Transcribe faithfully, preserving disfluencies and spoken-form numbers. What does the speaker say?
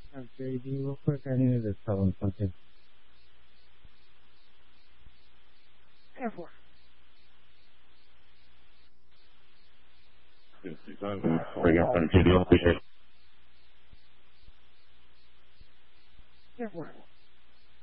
Have J D real quick. I needed to tell him something. Therefore. Bring up on J D, appreciate it.